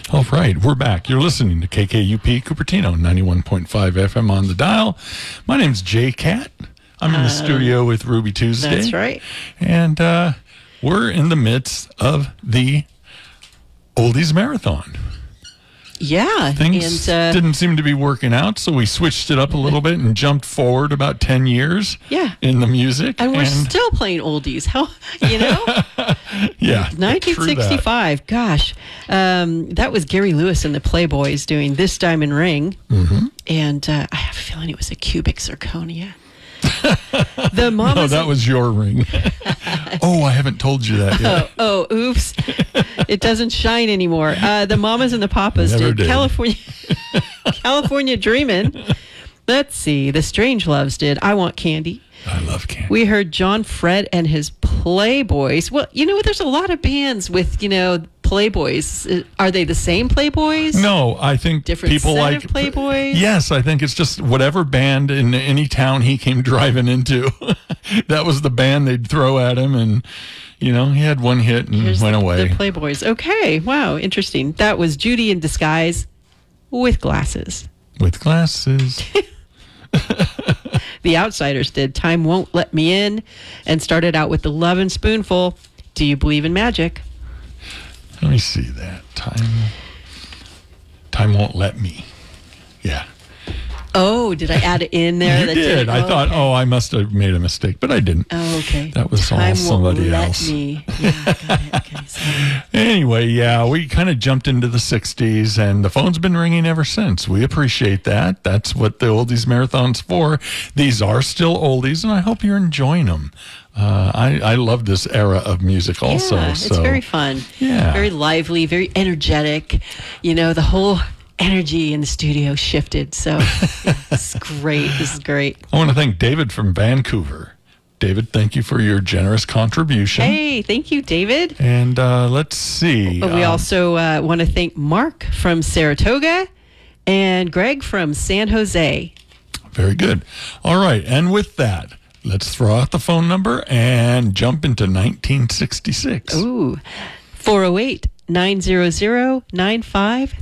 All right, we're back. You're listening to KKUP Cupertino, 91.5 FM on the dial. My name's Jay Cat. I'm in the studio with Ruby Tuesday. That's right. And we're in the midst of the Oldies Marathon. Yeah. Things didn't seem to be working out, so we switched it up a little bit and jumped forward about 10 years in the music. And we're still playing oldies. How, Yeah. 1965. Gosh. That was Gary Lewis and the Playboys doing This Diamond Ring. Mm-hmm. And I have a feeling it was a cubic zirconia. The No, that was your ring. Oh, I haven't told you that yet. Oh, oops. It doesn't shine anymore. The Mamas and the Papas Never did. California Dreamin'. Let's see. The Strangeloves did I Want Candy. I love candy. We heard John Fred and his Playboys. Well, there's a lot of bands with, Playboys. Are they the same Playboys? No, I think Different people set like of Playboys? Yes, I think it's just whatever band in any town he came driving into. That was the band they'd throw at him, and he had one hit and went away. The Playboys. Okay, wow, interesting. That was Judy in Disguise with Glasses. With glasses. The Outsiders did Time Won't Let Me In, and started out with The Lovin' Spoonful. Do You Believe in Magic? Let me see that. Time won't let me. Yeah. Oh, did I add it in there? You did. I thought, I must have made a mistake, but I didn't. Oh, okay. That was Time all somebody won't else. Let me. Yeah, got it. Okay, sorry. Anyway, we kind of jumped into the 60s, and the phone's been ringing ever since. We appreciate that. That's what the Oldies Marathon's for. These are still oldies, and I hope you're enjoying them. I love this era of music also. Yeah, it's very fun. Yeah. Very lively, very energetic. The whole energy in the studio shifted. So it's great. This is great. I want to thank David from Vancouver. David, thank you for your generous contribution. Hey, thank you, David. And let's see. We also want to thank Mark from Saratoga and Greg from San Jose. Very good. All right. And with that, let's throw out the phone number and jump into 1966. Ooh,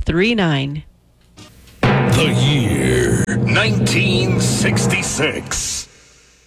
408-900-9539. The year 1966.